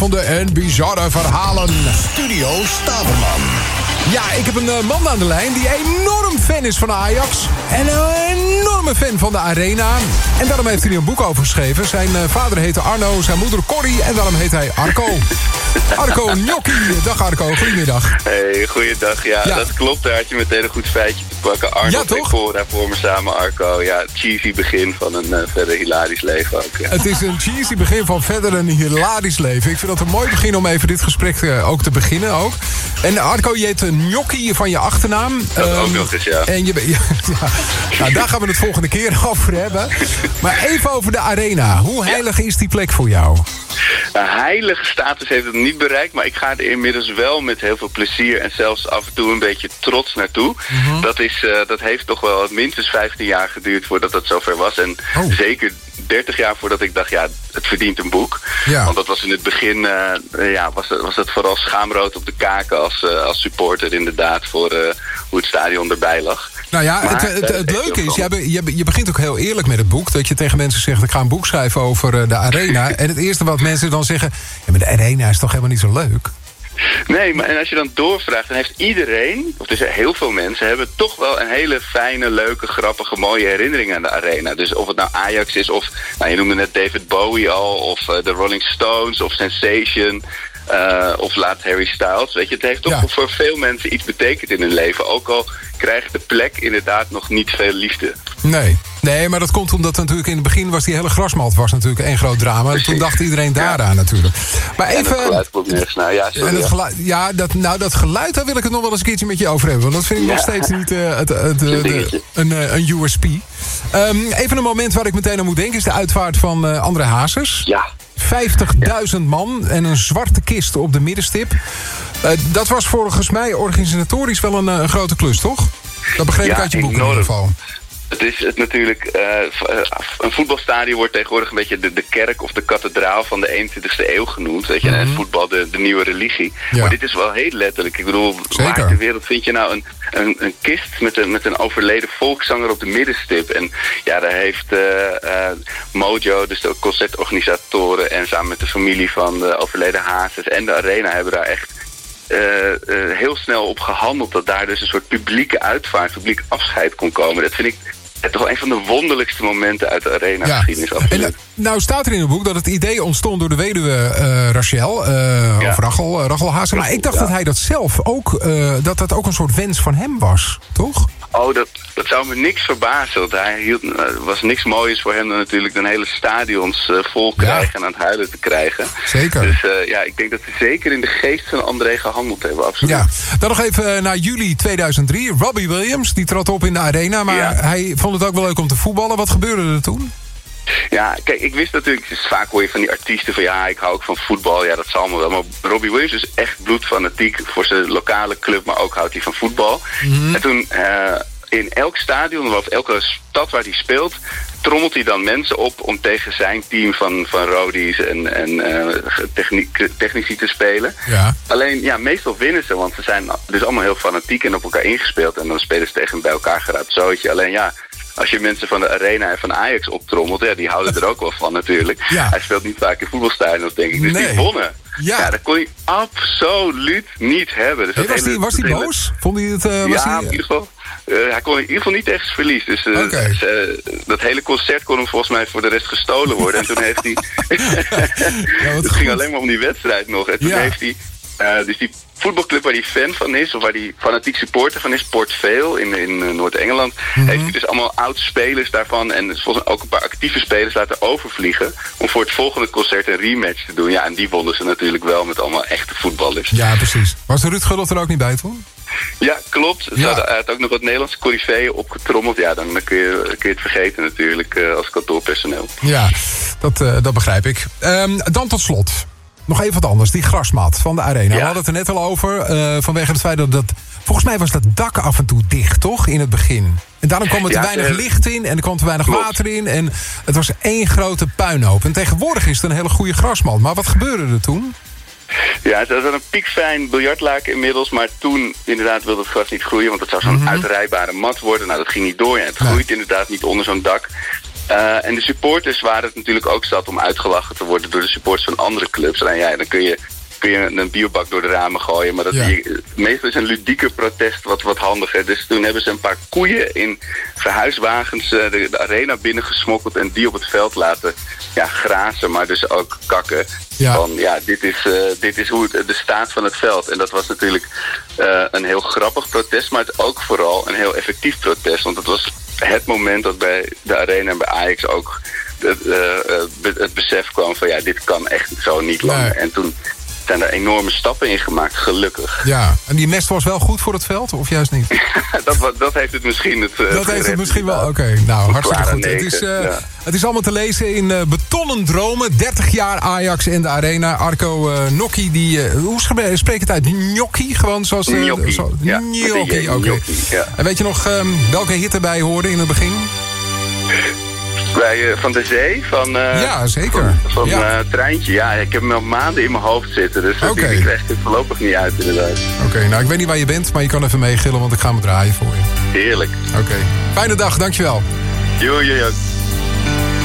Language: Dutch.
En bizarre verhalen. Studio Staverman. Ja, ik heb een man aan de lijn die enorm fan is van Ajax. En een enorme fan van de Arena. En daarom heeft hij er een boek over geschreven. Zijn vader heette Arno, zijn moeder Corrie. En daarom heet hij Arco. Arco Gnocchi. Dag Arco, goedemiddag. Hey, goeiedag. Ja, dat klopt. Daar had je meteen een goed feitje te pakken. Arnold en Cora voor me samen, Arco. Ja, cheesy begin van een verder hilarisch leven ook. Ja. Het is een cheesy begin van verder een hilarisch leven. Ik vind dat een mooi begin om even dit gesprek ook te beginnen ook. En Arco, je heet Gnocchi van je achternaam. Dat ook nog eens, ja. En nou, daar gaan we het volgende keer over hebben. Maar even over de Arena. Hoe heilig is die plek voor jou? Een heilige status heeft het niet bereikt, maar ik ga er inmiddels wel met heel veel plezier en zelfs af en toe een beetje trots naartoe. Mm-hmm. Dat heeft toch wel minstens 15 jaar geduurd voordat dat zover was. En zeker 30 jaar voordat ik dacht, ja, het verdient een boek. Ja. Want dat was in het begin, was het vooral schaamrood op de kaken als supporter inderdaad voor hoe het stadion erbij lag. Nou ja, maar het leuke is, je begint ook heel eerlijk met het boek. Dat je tegen mensen zegt, ik ga een boek schrijven over de Arena. En het eerste wat mensen dan zeggen, ja, maar de Arena is toch helemaal niet zo leuk? Nee, maar en als je dan doorvraagt, dan heeft iedereen, of dus heel veel mensen, hebben toch wel een hele fijne, leuke, grappige, mooie herinnering aan de Arena. Dus of het nou Ajax is, of je noemde net David Bowie al, of de Rolling Stones, of Sensation, of laat Harry Styles. Weet je, het heeft toch voor veel mensen iets betekend in hun leven. Ook al krijgt de plek inderdaad nog niet veel liefde. Nee, maar dat komt omdat natuurlijk in het begin was die hele grasmat was natuurlijk één groot drama. En toen dacht iedereen daaraan natuurlijk. Maar even. En het geluid komt nergens naar. Ja, sorry, en het geluid, dat geluid, daar wil ik het nog wel eens een keertje met je over hebben. Want dat vind ik nog steeds niet een USP. Even een moment waar ik meteen aan moet denken is de uitvaart van André Hazes. Ja. 50.000 man en een zwarte kist op de middenstip. Dat was volgens mij organisatorisch wel een grote klus, toch? Dat begreep ik uit je boek in ieder geval. Het is het natuurlijk, een voetbalstadion wordt tegenwoordig een beetje de kerk of de kathedraal van de 21ste eeuw genoemd. Weet je, en het voetbal de nieuwe religie. Ja. Maar dit is wel heel letterlijk. Ik bedoel, waar ter wereld vind je nou een kist met een overleden volkszanger op de middenstip? En ja, daar heeft Mojo, dus de concertorganisatoren en samen met de familie van de overleden Hazes en de Arena hebben daar echt heel snel op gehandeld dat daar dus een soort publieke uitvaart, publiek afscheid kon komen. Dat vind ik toch een van de wonderlijkste momenten uit de Arena-geschiedenis. En nou staat er in het boek dat het idee ontstond door de weduwe Rachel, of Rachel Hazes. Maar ik dacht dat hij dat zelf ook, dat ook een soort wens van hem was, toch? Oh, dat zou me niks verbazen. Want hij was niks moois voor hem dan natuurlijk een hele stadions vol krijgen en aan het huilen te krijgen. Zeker. Dus ik denk dat ze zeker in de geest van André gehandeld hebben, absoluut. Ja. Dan nog even naar juli 2003. Robbie Williams, die trad op in de Arena, maar hij vond het ook wel leuk om te voetballen. Wat gebeurde er toen? Ja, kijk, ik wist natuurlijk, dus vaak hoor je van die artiesten van ik hou ook van voetbal. Ja, dat zal allemaal wel. Maar Robbie Williams is echt bloedfanatiek voor zijn lokale club, maar ook houdt hij van voetbal. Mm-hmm. En toen in elk stadion, of elke stad waar hij speelt, trommelt hij dan mensen op om tegen zijn team van Rodies en technici te spelen. Ja. Alleen, meestal winnen ze, want ze zijn dus allemaal heel fanatiek en op elkaar ingespeeld. En dan spelen ze tegen een bij elkaar geraapt zootje. Alleen als je mensen van de Arena en van Ajax optrommelt, die houden er ook wel van natuurlijk. Ja. Hij speelt niet vaak in voetbalstijden, denk ik. Dus die wonnen. Ja, dat kon hij absoluut niet hebben. Dus was hij boos? Vond hij het? In ieder geval. Hij kon in ieder geval niet tegen zijn verlies. Dus dat hele concert kon hem volgens mij voor de rest gestolen worden. En toen heeft hij... Het ging alleen maar om die wedstrijd nog. En toen heeft hij... dus die voetbalclub waar hij fan van is, of waar hij fanatiek supporter van is, Port Vale in Noord-Engeland, heeft hij dus allemaal oud-spelers daarvan en volgens mij ook een paar actieve spelers laten overvliegen om voor het volgende concert een rematch te doen. Ja, en die wonnen ze natuurlijk wel met allemaal echte voetballers. Ja, precies. Was Ruud Gullit er ook niet bij, toch? Ja, klopt. Hij had ook nog wat Nederlandse coryfeeën opgetrommeld. Ja, dan kun je het vergeten natuurlijk als kantoorpersoneel. Ja, dat begrijp ik. Dan tot slot. Nog even wat anders, die grasmat van de Arena. We hadden het er net al over, vanwege het feit dat... Volgens mij was dat dak af en toe dicht, toch? In het begin. En daarom kwam er te weinig licht in en er kwam te weinig water in. En het was één grote puinhoop. En tegenwoordig is het een hele goede grasmat. Maar wat gebeurde er toen? Ja, het was een piekfijn biljartlaken inmiddels. Maar toen inderdaad wilde het gras niet groeien. Want het zou zo'n uitrijbare mat worden. Nou, dat ging niet door. En het groeit inderdaad niet onder zo'n dak. En de supporters waren het natuurlijk ook zat om uitgelachen te worden door de supporters van andere clubs. En ja, dan kun je een biobak door de ramen gooien. Maar meestal is een ludieke protest wat handiger. Dus toen hebben ze een paar koeien in verhuiswagens de arena binnengesmokkeld en die op het veld laten grazen, maar dus ook kakken. Ja. Van dit is hoe de staat van het veld. En dat was natuurlijk een heel grappig protest, maar het ook vooral een heel effectief protest. Want het was het moment dat bij de arena en bij Ajax ook het besef kwam van dit kan echt zo niet langer. Nee. En toen zijn er enorme stappen in gemaakt, gelukkig. Ja, en die mest was wel goed voor het veld, of juist niet? dat heeft het misschien dat heeft het misschien wel, oké. Nou, hartstikke goed. 9, het is allemaal te lezen in Betonnen Dromen. 30 jaar Ajax in de arena. Arco Gnocchi, hoe spreek het uit? Gnocchi? Gewoon zoals... Gnocchi, Gnocchi, oké. Ja. En weet je nog welke hit erbij hoorde in het begin? Bij Van de Zee? Ja, zeker. Van Treintje. Ja, ik heb hem al maanden in mijn hoofd zitten. Dus ik krijg het voorlopig niet uit, inderdaad. Oké, nou ik weet niet waar je bent, maar je kan even meegillen, want ik ga me draaien voor je. Heerlijk. Oké. Fijne dag, dankjewel. Jo.